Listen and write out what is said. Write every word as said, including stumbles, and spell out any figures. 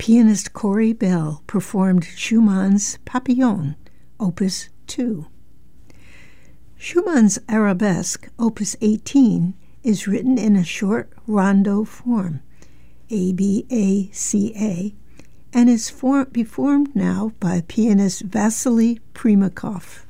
pianist Corey Bell performed Schumann's Papillon, Opus two. Schumann's Arabesque, Opus eighteen, is written in a short rondo form, A B A C A, and is form- performed now by pianist Vasily Primakov.